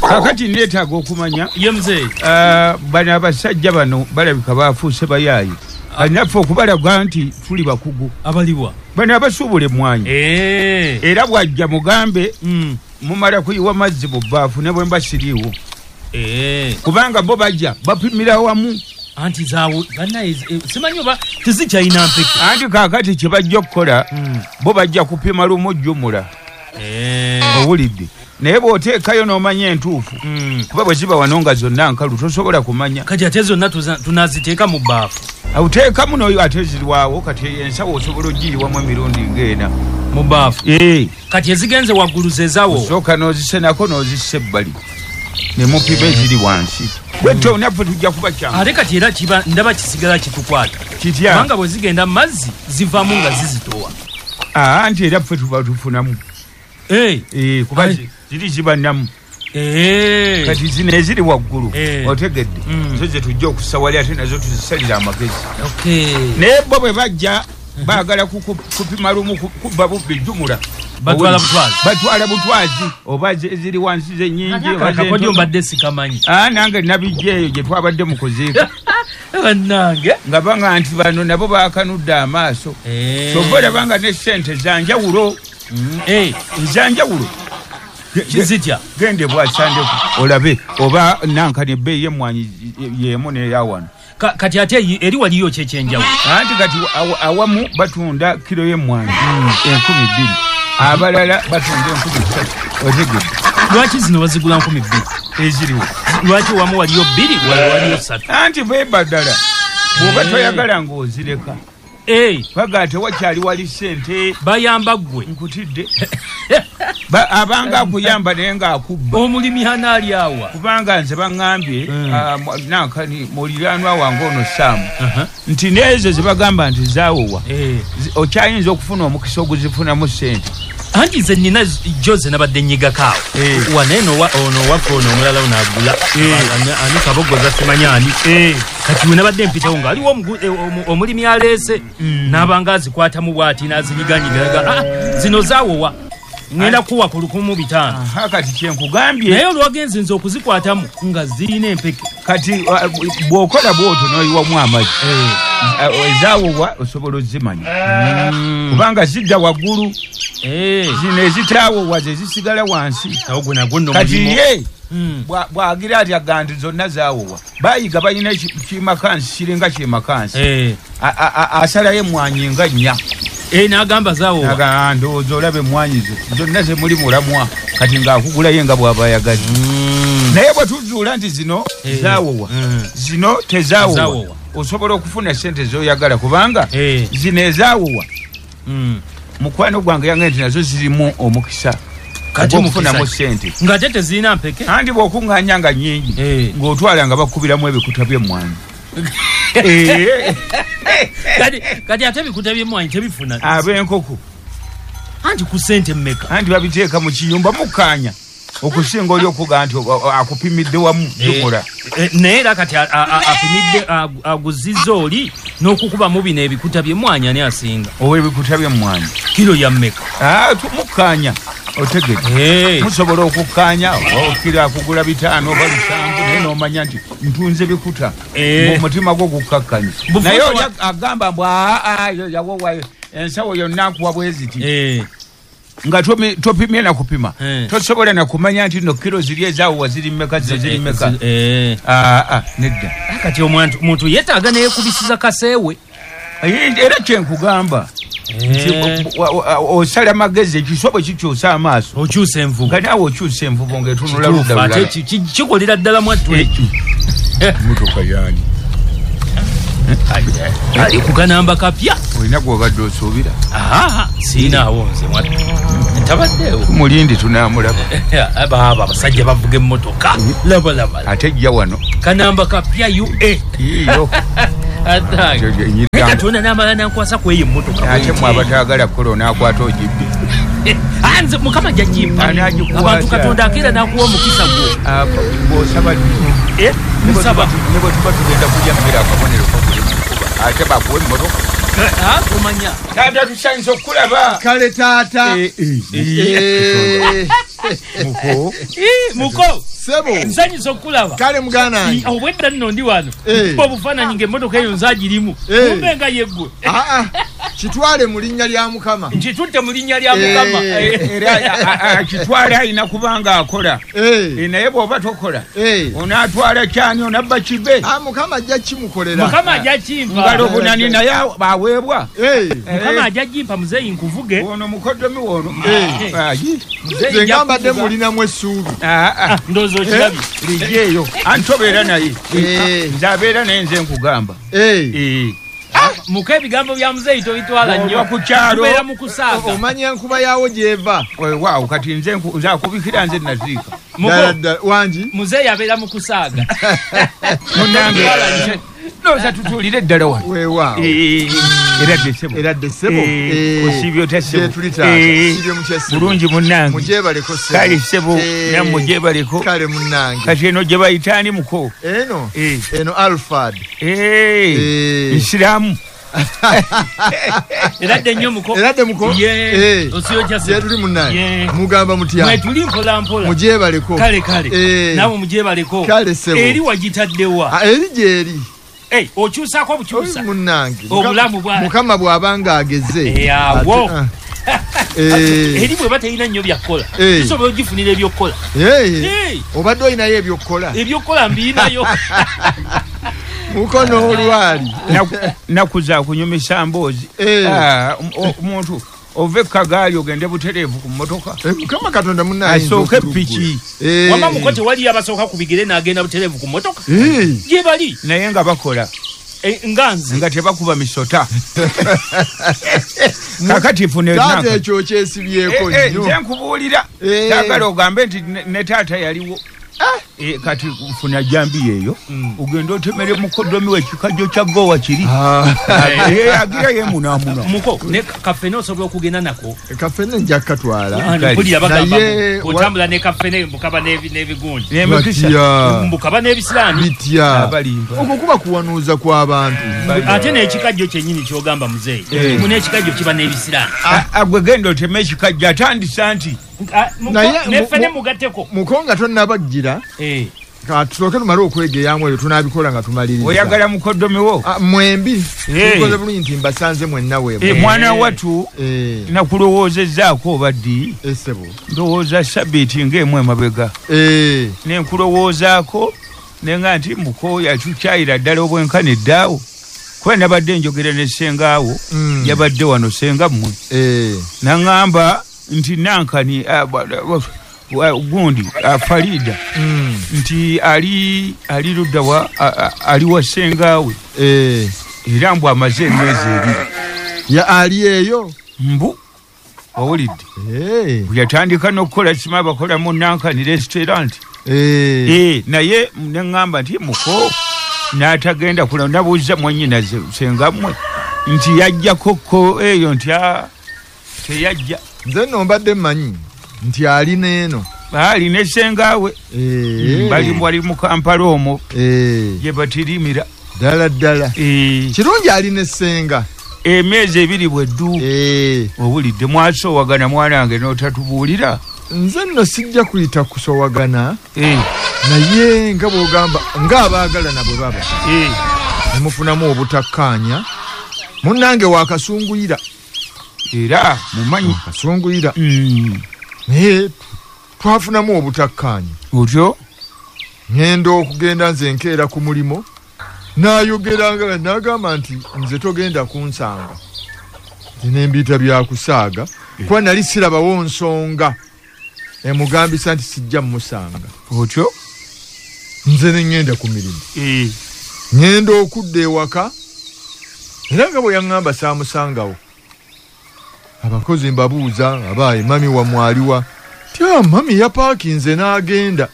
kakati neetaaga okumanya ye mzee bano abasajja bano balabika baafuuse bayaayi naffe okubalaga nti tuli bakugu abaliwa bano abasuubula emmwanyi era bwajja mugambe mumala kuyiwa mazzi mu bbaafu ne bwe mba siriiwo kubanga bo bajja bapimira wamu anti zaawo bannaye simanyi oba tezikyalina mpeke anti kaakati kye bajja okukola bo bajja kupima lumu jjumula owulidde naye bw'oteekayo n'omanya entuufu kuba bwe ziba wano nga zonna nkalu tosobola kumanya kati ate zonna tunaziteeka mu bbaafu awuteekamu n'oyo ate zirwawo kati ensawo osobola ogiyiwamu emirundi ng'ena mu bbaafu kati ezigenze waggulu zezaawo osooka n'ozisenako n'ozissa ebbali ne mupima eziri wansi bwetto naffe tujja kuba kyangu ate kati era ndaba kisigala kitukwata kitya kubanga bwe zigenda mazzi zivaamu nga zizitowa anti era ffe tuba tufunamu kuba ziri zibannamu kati zino eziri waggulu otegedde zo ze tujja okusawali ate nazo tuzisalira amagezi naye bo bwe bajja baagala kupima lumu kubba bubbi jjumula batwala butwazi oba eziri wansi zenyingi mbadde sikamanyi nange nabijja eyo gye twabadde mukuziika bannange nga banga nti bano nabo baakanudde amaaso kyova olabanga ne sente zanjawulo ezanjawulo kizitya gende bwasandeku olabe oba nankani ebbeeyi y'emmwanyi y'emu n'eyawano kati ate eri waliyo kyekyenjawulo anti kati awamu batunda kiro y'emmwanyi 2,000 abalala batunda 3,000 otegedde lwaki zino bazigula 2,000 eziriwo lwaki wamu waliyo 2 waliyo 3 anti beebadala bw'oba toyagala ng'ozireka baga tewakyali wali sente bayamba ggwe nkutidde abanga akuyamba naye ng'akubba omulimi anaali awa kubanga nze baŋŋambye nankani muliraanwa wange ono saamu nti neezo ze bagamba nti zaawowa okyayinza okufuna omukisa oguzifunamu sente anti nze nina joze nabadde nnyigakaawo waneno ono waffe ono omulala onaagula ani kabogoza simanyani kati we nabadde mpitawo nga aliwo omulimi aleese n'abanga azikwatamu bw'ati n'azinyiganyigiraga zino zaawowa ngenda kuwa ku 1,500 kati kyenkugambye naye olwagenze nze okuzikwatamu nga zirina empeke kati bw'okola bw'otyo n'oyiwamu amazzi ezaawowa osobola ozimanya kubanga zidda waggulu zino ezitaawowa ze zisigala wansi kati ye bw'agira atya ganti zonna zaawowa bayiga balina kimakansi kiringa kimakansi asalayo emmwanyi nga 4 n'agamba zaawowa ndowooza olabe emmwanyi zo zonna ze muli mulamwa kati ng'akugulayo nga bw'aba ayagazi naye bwe tuzuula nti zino zaawowa zino tezaawowa osobola okufuna sente zoyagala kubanga zino ezaawowa mukwano gwange yange nti nazo zirimu omukisa okufunamu sente ng'ate tezirina mpeke anti bw'okuŋŋaanya nga nnyingi ng'otwala nga bakubiramu ebikuta by'emmwanyi kati ate ebikuta by'emmwanyi tebifuna ab'enkoko anti ku sente mmeka anti babiteeka mu kiyumba mukkaanya okusinga oli okuga nti akupimidde wamu jumula naye era kati apimidde aguzizza oli n'okukubamu bino ebikuta by'emmwanyi ani asinga oba ebikuta by'emmwanyi kiro ya mmeka mukkaanya otegedde musobola okukkaanya kiro akugula 5 oba 7 naye n'omanya nti ntunze bikuta omutima gwo gukkakkanya naye oli agamba mbu yawowa ensawo yonna nkuwa bwe ziti nga topimye na kupima tosobola na kumanya nti no kilo ziri ezaawowa ziri mmeka ziri mmeka nedda kati omuntu yeetaaga neyekubisiza kaseewe era kyenkugamba osala magezi ekisobwe kikyusa amaaso okyusa envubo nga naawe okyusa envubo ng'etunula ludda lulala kikolera ddala mwattu ekyo motoka yaani ali kukanamba kapya olina gwobadde osuubira siinaawo nze mwattu tabaddeewo mulindi tunaamulaba aba abasajja bavuga emmotoka labalabala ate jja wano kanamba kapya iyo katonda n'amala nankwasa kweyo emmotoka ate mwabataagala kukola naakwata ogibbi nze mukama jajimpa abantu katonda akeera n'akuwa omukisa gwo bw'osaba musaba ne bwe tuba tugenda kulya mmere akabonero kakuli mukuba ate bakuwa emmotoka Kumanya. Tata tusanze okulaba. Kale tata. Muko. Sebo. Nsanyisa okulaba. Kale mugana. Obwedda nno ndi wano. Bo bufaananyi ng'emmotoka eyo nzagirimu. Kumbe nga yeggwe. Kitwale mu linnya lya Mukama. Nkitutte mu linnya lya Mukama. Era kitwale alina kubanga akola. Naye bw'oba tokola. Onaatwala kyani onabba kibe. Mukama ajja kimukolera. Mukama ajja kimpa. Ngalo bunani naye baweebwa. Mukama ajja kimpa muzeeyi nkuvuge. Ono mukoddomi wono. Nze ngambadde mulinamu essuubi. Ndowooza okirabye. Lijeeyo. Antobeera naye. Nze abeera naye nze nkugamba. Muko ebigambo bya muzeeyi tobitwala nnyo ku kyalo. Tubeera mu kusaaga. Omanya enkuba yaawo gy'eva. Waaw kati nze akubikira nze naziika. Wangi muzeeyi abeera mu kusaaga. Munange noza tutuulire ddala wano. Weewaawo. Era ddesebo. Osiibye otya ssebo. Bulungi munnange. Mujebaleko ssebo. Kale ssebo nammwe mujebaleko. Kale munnange. Kati eno gye bayitaani muko. Eno Alfred. Nsiraamu. Eradde nnyo muko. Eradde muko. Osiyokya ssebo. Tuli munnange. Mugamba mutya. Mwe tuli mpola mpola. Mujebaleko. Kale. Naawe mujebaleko. Kale ssebo. Eri wagitaddewa. Eri gyeri. Okyusaako bukyusa. Munnange. Obulamu bwa. Mukama bw'abanga ageze. Awo. Eri bweba terina nnyo byakkola. Tusobola ogifunira ebyokkola. Obadde olinayo ebyokkola. Ebyokkola mbiinayo. Mukono olwali. Nakuza kunyumisa mboozi. Omuntu ove kagaali ogende butereevu ku mmotoka. Mukama Katonda munnange. Asooke piki. Wama muko tewali abasooka ku bigere n'agenda butereevu ku mmotoka. Gye bali. Naye nga bakola. Nganzi. Nga tebakuba misota. Kakati fune naka. Taata ekyo kyesibyeko nnyo. Nze nkubuulira. Kyagala ogambe nti ne taata yaliwo. Kati funa jambi eyo ugenda otemere mukoddomi w'ekikajjo kya gowa kiri. Agira ye munamuna. Muko ne kafene osobola okugenda nako. Kafene nja katwala. Mpulira bagamba otambula ne kafene mbukaba n'ebigundi. Mbukaba n'ebisiraani. Bitya. Okwo kuba kuwanuuza kw'abantu. Ate n'ekikajjo kyennyini ky'ogamba muzeeyi. Mune ekikajjo kiba n'ebisiraani. Agwe genda oteme ekikajjo atandisa nti. Nefene mugateko. Muko nga tonnabagira. Tusooke tumale okwegeyamu ebyo tunaabikola nga tumaliriza. Oyagala mukoddomi wo? Mwembi. Tukoze bulungi nti mbasanze mwenna weemwe. Mwana watu nakulowoozezzaako obaddi. Sebo. Ndowooza sabbiiti ng'emu emabega. Nenkulowoozaako nenga nti muko yakyukyayira ddala obwenkane eddaawo. Kuba nabadde njogera ne ssengaawo yabadde wano ssenga mmwe. Naŋŋamba nti nankani gundi Farida nti ali ludda wa ali wa sengaawe era mbw amaze emyezi ebiri ya ali eyo mbu owulidde yatandika n'okukola kima bakola mu nankani restaurant naye neŋŋamba nti muko n'atagenda kula nabuuza mwannyinaze sengammwe nti yajjakokko eyo nti teyajja. Nze nno mbadde mmanyi nti ali n'eno. Ali ne sengaawe. Bali mu Kampala omwo. Gye batirimira. Ddala. Kirungi ali ne ssenga. Emyezi ebiri bweddu. Obulidde mwasoowagana mwanange n'otatubuulira. Nze nno sijja kuyita kusoowagana. Naye nga bw'ogamba ng'abaagalana bwe baba. Nemufunamu obutakkaanya. Munnange waakasunguyira. Era mumanyi kasunguyira. Naye twafunamu obutakkaanya. Otyo ngenda okugenda nze nkeera ku mulimo n'ayogeranga n'agamba nti nze togenda kunsanga. Nembiita byakusaaga kuba nali sirabawo nsonga emugambisa nti sijja mmusanga. Otyo nze ne ngenda ku mirimu. Ngenda okudda ewaka era nga bwe yaŋŋamba saamusangawo. Abakozi mbabuuza abaayi mami wa mwaliwa. Tya mami yapaakinze n'agenda.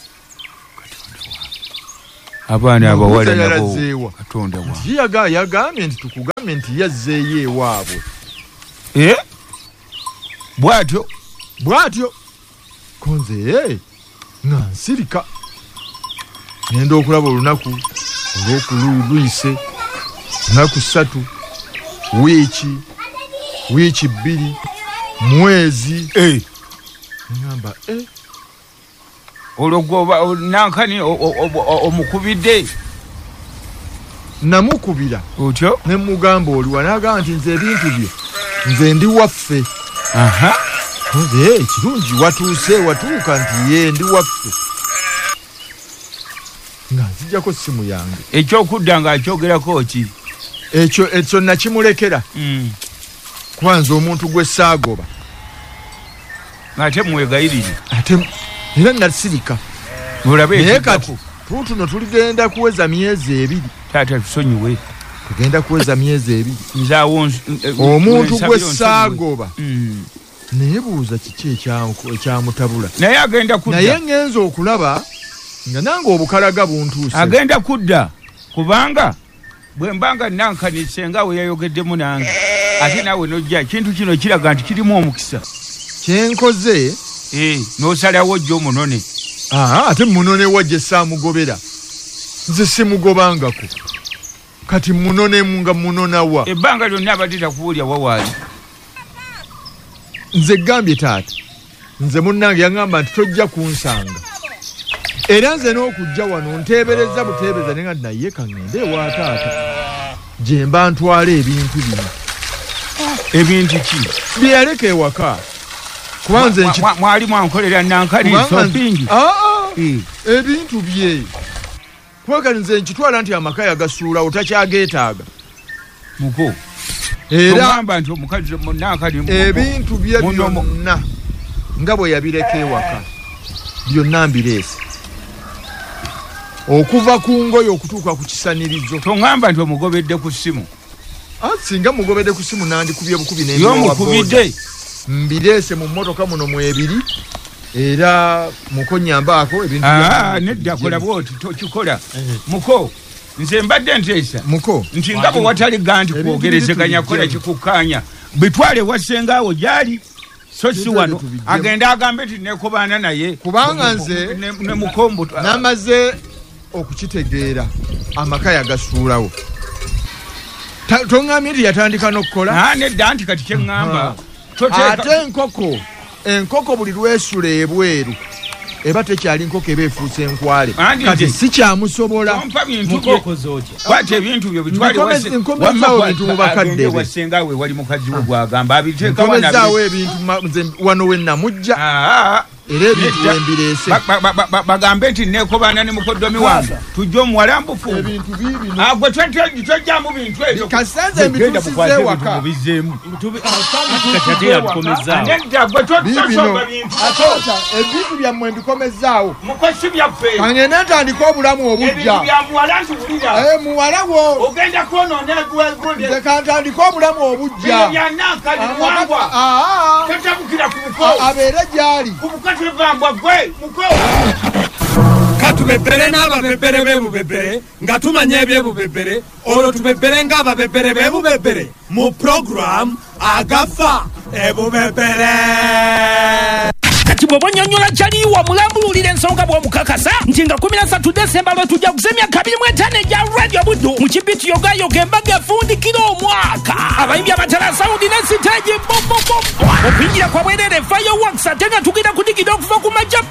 Abaana abawala nabo Katonda wa. Yagambye nti tukugambe nti yazzeeyo ewaabwe. Bw'atyo. Konze nga nsirika. Ngenda okulaba olunaku olw'okuluyise lunaku 3. wiki 2 mwezi ngamba olwogoba nankani omukubidde namukubira otyo ne mugamba oli wanaga nti nze ebintu bye nze ndi waffe kirungi watuuka nti ye ndi waffe nga nzijjako simu yange ekyokudda nga akyogerako ki ekyo nakimulekera kwanza omuntu gwe saagoba ate mwegayirire ate era nasirika naye kati tutuno tuligenda kuweza myezi 2 taata tusonyiwe tugenda kuweza myezi 2 nzaawo omuntu gwe saagoba neebuuza kiki ekyamutabula naye agenda kudda naye ngenza okulaba nga nange obukalaga buntuuse agenda kudda kubanga bwe mbanga nankanise nga we yayogeddemu nange ate naawe nojja kintu kino kiraga nti kirimu omukisa kyenkoze n'osalawo jjo omunone ate munone wajje saamugobera nze simugobangako kati munone nga munonawa ebbanga lyonna abadde takuwulya wawaali nze gambye taata nze munnange yaŋŋamba nti tojja kunsanga era nze n'okujja wano nteebereza buteebereza nenga naye kaŋŋende ewa taata gye mba ntwala ebintu bino ebintu ki bye yaleka ewaka kuba nze mwali mwankolera nankani shopping ebintu bye kuba kati nze nkitwala nti amaka yagasuulawo takyageetaaga muko era nti omukazi nankani ebintu bye byonna nga bwe yabireka ewaka byonna mbireese okuva ku ngoye okutuuka ku kisanirizo toŋŋamba nti omugobedde ku ssimu singa mugobedde ku ssimu nandikubye bukubi yomukubidde mbireese mu mmotoka muno mwebiri era mukonyambaako ebintu nedda kola bwoti tokikola muko nze mbadde nteesa muko nti nga bwe watali ganti kwogerezeganya kola kikukkaanya bitwale wassengaawo gyali so si wano agenda agambe nti nekobaana naye kubanga nze ne mukombo namaze okukitegeera amaka yagasuulawo toŋŋambye nti yatandika n'okukola nedda nti kati kyeŋŋamba ate enkoko buli lwesula ebweru eba tekyali nkoko eba efuuse enkwale kati si kyamusobola kwata ebintu byo bitwalewasengaawe wali mukazi we gwagamba abiteekawanakomezaawo ebintu wano we namujja era ebintu wembireese bagambe nti nekobaana ne mukoddomi wange tujja omuwala mbufu gwe twejjamu bintu ebyo kasanze mbituusize waka ebintu byammwe mbikomezaawo mukosi byaffe kange netandika obulamu obujja muwala wo ogenda kwonoona nze kantandika obulamu obujja tatabukira ku buko abeere gyali katubebere n'ababebere b'ebubebere nga tumanya ebyebubebere olwo tubebere ng'ababebere b'ebubebere mu program agafa ebubebere kati bwe bonyonyola kyaliwa mulambululira ensonga bw'omukakasa nti nga 13 Desemba lwe tujja kuzemya 25 egya Radio Buddu mu kibiti yogayoga embaga efundikira omwaka abayimbi abatala sawundi ne siteegi okuyingira kwa bwerere fireworks ate nga tugenda kudigida okuva ku majja